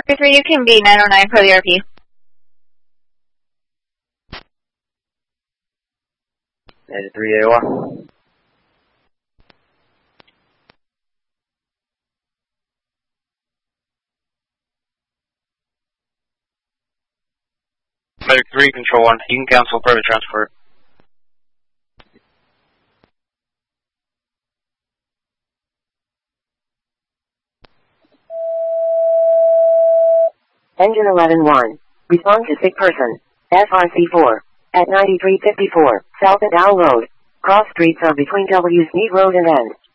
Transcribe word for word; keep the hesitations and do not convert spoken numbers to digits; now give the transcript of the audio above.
Victor, you can be nine oh nine for the R P. ninety-three A O R. Medic three, Control one. You can cancel private transport. Engine eleven one. Respond to sick person. S R C four. At ninety-three fifty-four, South and Dow Road. Cross streets are between W. Sneed Road and End.